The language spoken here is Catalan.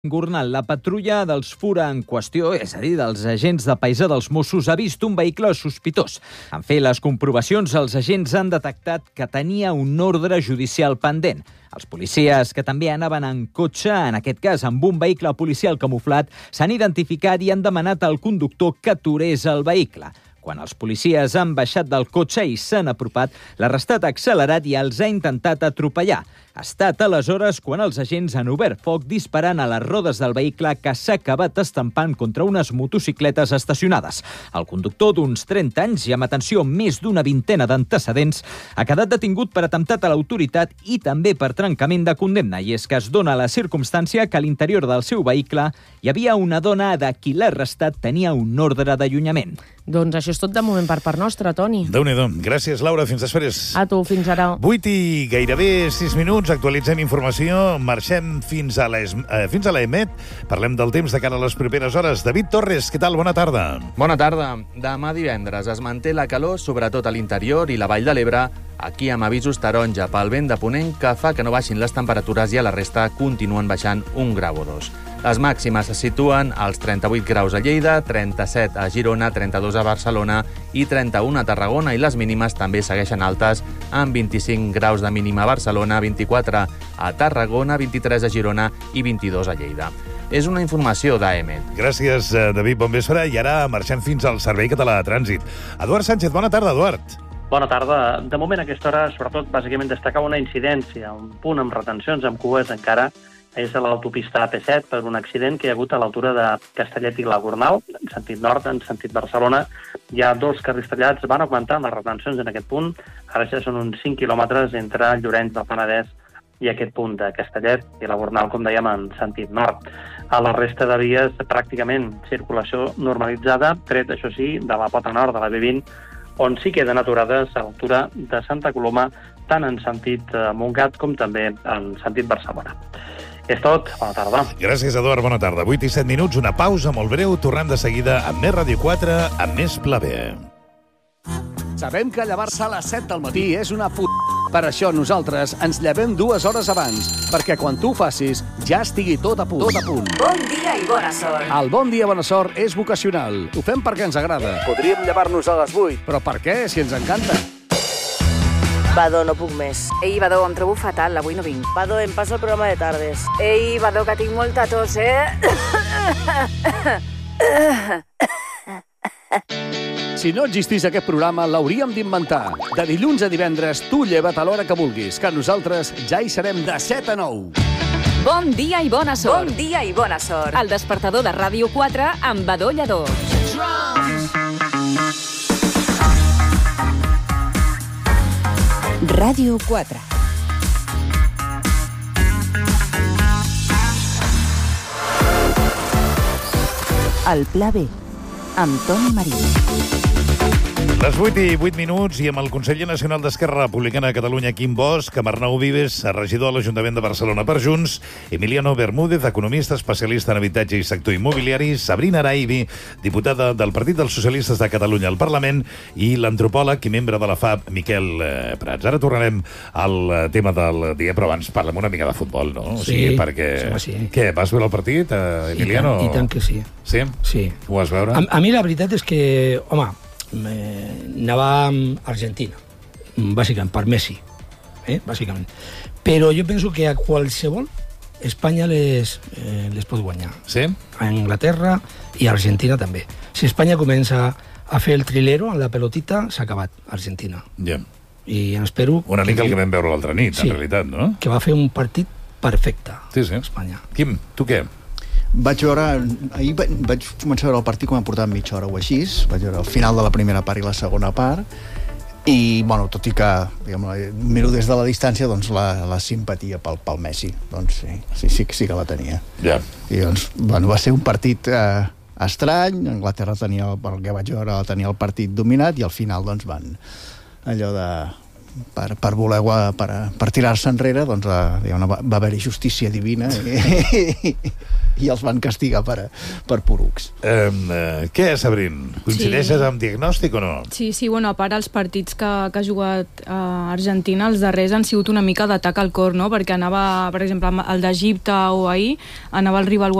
Gornal, la patrulla dels Fura en qüestió, és a dir, dels agents de paisà dels Mossos, ha vist un vehicle sospitós. En fer les comprovacions, els agents han detectat que tenia un ordre judicial pendent. Els policies, que també anaven en cotxe, en aquest cas amb un vehicle policial camuflat, s'han identificat i han demanat al conductor que aturés el vehicle. Quan els policies han baixat del cotxe i s'han apropat, l'arrestat ha accelerat i els ha intentat atropellar. Ha estat aleshores quan els agents han obert foc disparant a les rodes del vehicle que s'ha acabat estampant contra unes motocicletes estacionades. El conductor, d'uns 30 anys i amb atenció més d'una vintena d'antecedents, ha quedat detingut per atemptat a l'autoritat i també per trencament de condemna. I és que es dona la circumstància que a l'interior del seu vehicle hi havia una dona de qui l'arrestat tenia un ordre d'allunyament. Doncs això és tot de moment per part nostra, Toni. Déu-n'hi-do. Gràcies, Laura. Fins després. A tu, fins ara. 8 i gairebé 6 minuts. Actualitzem informació. Marxem fins a l'EMET. Parlem del temps de cara a les properes hores. David Torres, què tal? Bona tarda. Bona tarda. Demà divendres es manté la calor, sobretot a l'interior i la Vall de l'Ebre, aquí amb avisos taronja pel vent de ponent que fa que no baixin les temperatures i a la resta continuen baixant 1 grau o 2. Les màximes se situen als 38 graus a Lleida, 37 a Girona, 32 a Barcelona i 31 a Tarragona, i les mínimes també segueixen altes amb 25 graus de mínima a Barcelona, 24 a Tarragona, 23 a Girona i 22 a Lleida. És una informació d'AEMET. Gràcies, David. Bon vespre. I ara marxem fins al Servei Català de Trànsit. Eduard Sánchez, bona tarda, Eduard. Bona tarda. De moment, a aquesta hora, sobretot, bàsicament destacar una incidència, un punt amb retencions, amb cues encara, és a l'autopista AP7 per un accident que hi ha hagut a l'altura de Castellet i la Gornal, en sentit nord, en sentit Barcelona. Hi ha 2 carrils tallats, van augmentant les retencions en aquest punt. Ara ja són uns 5 quilòmetres entre Llorenç del Penedès i aquest punt de Castellet i la Gornal, com dèiem, en sentit nord. A la resta de vies, pràcticament circulació normalitzada, tret, això sí, de la pota nord de la B20, on sí queden aturades a l'altura de Santa Coloma, tant en sentit Montgat com també en sentit Barcelona. És tot. Bona tarda. Gràcies, Eduard. Bona tarda. 8 i 7 minuts, una pausa molt breu. Tornem de seguida amb més Ràdio 4, amb més Pla B. Sabem que llevar-se a les 7 del matí és una Per això nosaltres ens llevem 2 hores abans, perquè quan tu ho facis ja estigui tot a punt. Bon dia i bona sort. El Bon dia, bona sort és vocacional. Ho fem perquè ens agrada. Podríem llevar-nos a les 8. Però per què, si ens encanta? Badó, no puc més. Ei, Badó, em trobo fatal, avui no vinc. Badó, em passa el programa de tardes. Ei, Badó, que tinc molta tos, Si no existís aquest programa, l'hauríem d'inventar. De dilluns a divendres, tu lleva't a l'hora que vulguis, que nosaltres ja hi serem de 7 a 9. Bon dia i bona sort. Bon dia i bona sort. El despertador de Ràdio 4 amb Badó Lledó. Ràdio 4. El Pla B, amb Toni Marí. Les 8 i 8 minuts i amb el conseller nacional d'Esquerra Republicana de Catalunya, Quim Bosch, amb Arnau Vives, regidor a l'Ajuntament de Barcelona per Junts, Emiliano Bermúdez, economista especialista en habitatge i sector immobiliari, Sabrina Araibi, diputada del Partit dels Socialistes de Catalunya al Parlament, i l'antropòleg i membre de la FAB, Miquel Prats. Ara tornarem al tema del dia, però abans parlem una mica de futbol, no? Sí, perquè... sí. Què, vas veure el partit, Emiliano? I tant que sí. Sí? Sí. Ho vas veure? A mi la veritat és que, home, anava amb Argentina, bàsicament, per Messi, bàsicament. Però jo penso que a qualsevol Espanya les pot guanyar. Sí? A Anglaterra i a Argentina també. Si Espanya comença a fer el trilero en la pelotita, s'ha acabat Argentina. Ja. I espero... Una mica el que vam veure l'altra nit, en realitat, no? Que va fer un partit perfecte. Sí, sí. Espanya. Quim, tu què? Ahir vaig començar a veure el partit com ha portat mitja hora o així. Vaig veure el final de la primera part i la segona part. I, bueno, tot i que, diguem, miro des de la distància, doncs la simpatia pel Messi. Doncs sí que la tenia. Ja. I, doncs, bueno, va ser un partit estrany. Anglaterra tenia, pel que vaig veure, tenia el partit dominat i al final, doncs, van allò de... per voler, per tirar-se enrere, doncs va haver-hi justícia divina i els van castigar per porucs. Què, Sabrín? Coincideixes amb diagnòstic o no? Sí, bueno, a part els partits que ha jugat Argentina, els darrers han sigut una mica d'atac al cor, no? Perquè anava, per exemple, el d'Egipte o ahir, anava el rival